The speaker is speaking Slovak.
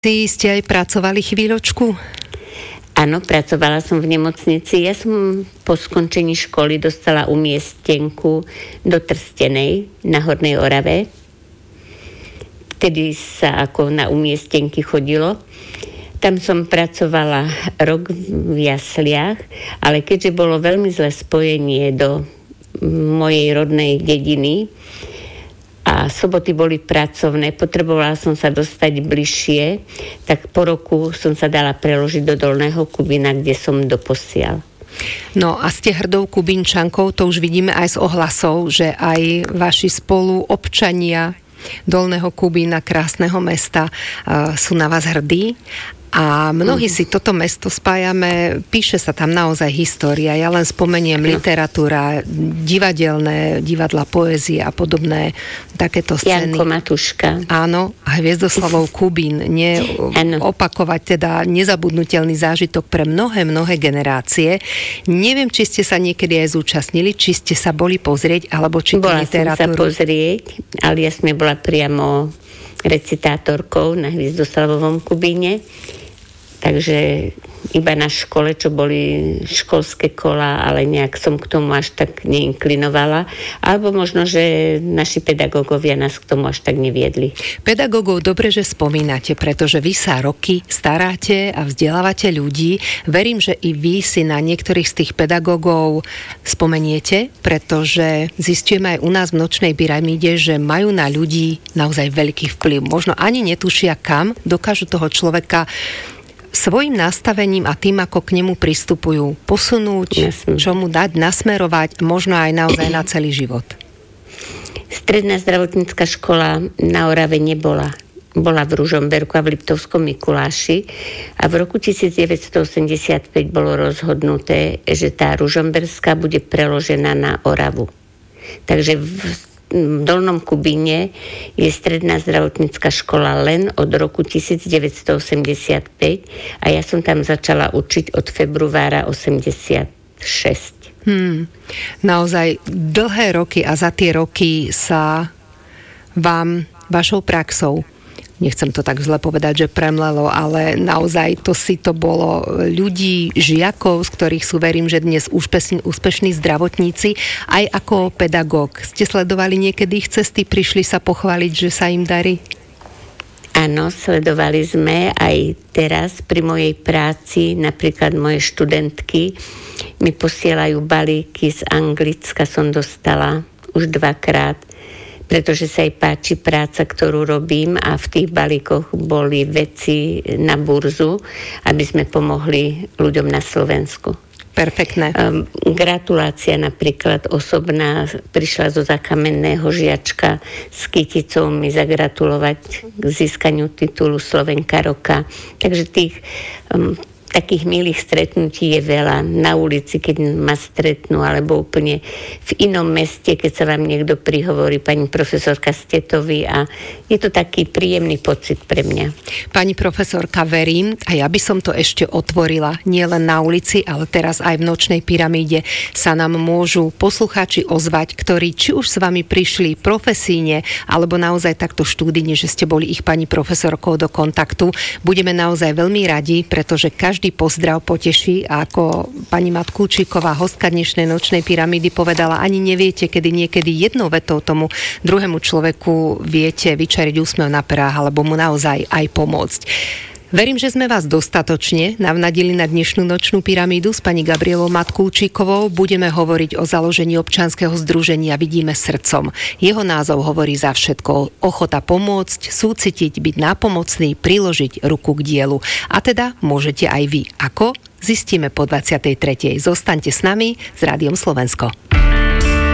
Ste aj pracovali chvíľočku? Áno, pracovala som v nemocnici. Ja som po skončení školy dostala umiestnenku do Trstenej na Hornej Orave. Vtedy sa ako na umiestnenky chodilo. Tam som pracovala rok v jasliach, ale keďže bolo veľmi zlé spojenie do mojej rodnej dediny, a soboty boli pracovné, potrebovala som sa dostať bližšie, tak po roku som sa dala preložiť do Dolného Kubína, kde som doposiaľ. No a ste hrdou Kubínčankou, to už vidíme aj z ohlasov, že aj vaši spoluobčania Dolného Kubína, krásneho mesta, sú na vás hrdí. A mnohí si toto mesto spájame, píše sa tam naozaj história. Ja len spomeniem literatúra, divadla, poézie a podobné takéto scény. Janko Matuška. Áno, a Hviezdoslavov Kubín. Opakovať teda nezabudnutelný zážitok pre mnohé generácie. Neviem, či ste sa niekedy aj zúčastnili, či ste sa boli pozrieť, alebo či bola literatúru. Bola som sa pozrieť, ale ja som bola priamo recitátorkou na Hviezdosavovom Kubíne. Takže iba na škole, čo boli školské kola, ale nejak som k tomu až tak neinklinovala. Alebo možno, že naši pedagógovia nás k tomu až tak neviedli. Pedagógov dobre, že spomínate, pretože vy sa roky staráte a vzdelávate ľudí. Verím, že i vy si na niektorých z tých pedagógov spomeniete, pretože zistujeme aj u nás v Nočnej pyramíde, že majú na ľudí naozaj veľký vplyv. Možno ani netušia, kam dokážu toho človeka svojim nastavením a tým, ako k nemu pristupujú, posunúť, čo mu dať, nasmerovať, možno aj naozaj na celý život. Stredná zdravotnícka škola na Orave nebola. Bola v Ružomberku a v Liptovskom Mikuláši a v roku 1985 bolo rozhodnuté, že tá Ružomberská bude preložená na Oravu. Takže v Dolnom Kubíne je stredná zdravotnícka škola len od roku 1985 a ja som tam začala učiť od februára 86. Naozaj dlhé roky a za tie roky sa vám vašou praxou, nechcem to tak zle povedať, že premlelo, ale naozaj to bolo ľudí, žiakov, z ktorých sú, verím, že dnes úspešní zdravotníci. Aj ako pedagóg ste sledovali niekedy ich cesty, prišli sa pochváliť, že sa im darí? Áno, sledovali sme aj teraz pri mojej práci, napríklad moje študentky mi posielajú balíky z Anglicka, som dostala už 2-krát, pretože sa jej páči práca, ktorú robím a v tých balíkoch boli veci na burzu, aby sme pomohli ľuďom na Slovensku. Perfektné. Gratulácia napríklad osobná, prišla zo Zakamenného Žiačka s kyticou mi zagratulovať k získaniu titulu Slovenka roka. Takže tých takých milých stretnutí je veľa. Na ulici, keď ma stretnú, alebo úplne v inom meste, keď sa vám niekto prihovorí, pani profesorka, ste to vy, a je to taký príjemný pocit pre mňa. Pani profesorka, verím, a ja by som to ešte otvorila, nie len na ulici, ale teraz aj v Nočnej pyramíde sa nám môžu poslucháči ozvať, ktorí či už s vami prišli profesíne, alebo naozaj takto štúdine, že ste boli ich pani profesorkou do kontaktu. Budeme naozaj veľmi radi, pretože každý pozdrav poteší, a ako pani Matkúčiková, hostka dnešnej Nočnej pyramídy, povedala, ani neviete, kedy niekedy jednou vetou tomu druhému človeku viete vyčariť úsmev na perách, alebo mu naozaj aj pomôcť. Verím, že sme vás dostatočne navnadili na dnešnú Nočnú pyramídu s pani Gabrielou Matkúčikovou. Budeme hovoriť o založení občianskeho združenia Vidíme srdcom. Jeho názov hovorí za všetko. Ochota pomôcť, súcitiť, byť nápomocný, priložiť ruku k dielu. A teda môžete aj vy. Ako? Zistíme po 23. Zostaňte s nami s Rádiom Slovensko.